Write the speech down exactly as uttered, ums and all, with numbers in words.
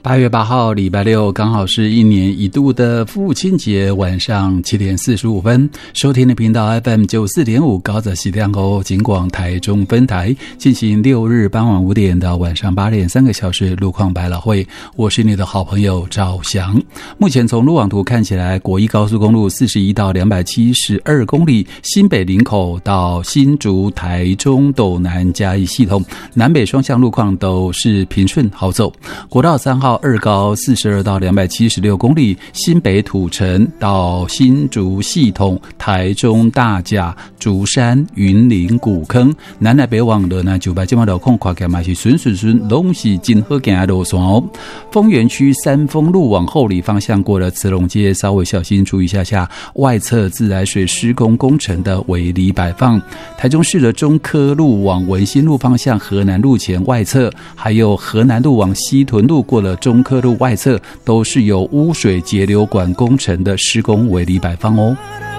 八月八号礼拜六，刚好是一年一度的父亲节，晚上七点四十五分，收听的频道 F M 九四点五高泽西亮欧警广台中分台进行六日傍晚五点到晚上八点三个小时路况百老汇，我是你的好朋友赵翔。目前从路网图看起来，国一高速公路四十一到两百七十二公里，新北林口到新竹台中斗南嘉义系统南北双向路况都是平顺好走。国道三号二高四十二到两百七十六公里，新北土城到新竹系统台中大甲竹山云林古坑南来北往的呢九百这么路况看起来是顺顺顺拢是真好行的路线哦。丰原区三丰路往后里方向过了慈龙街，稍微小心注意一下下外侧自来水施工工程的围篱摆放。台中市的中科路往文心路方向河南路前外侧，还有河南路往西屯路过了中科路外侧，都是有污水截流管工程的施工围篱摆放哦。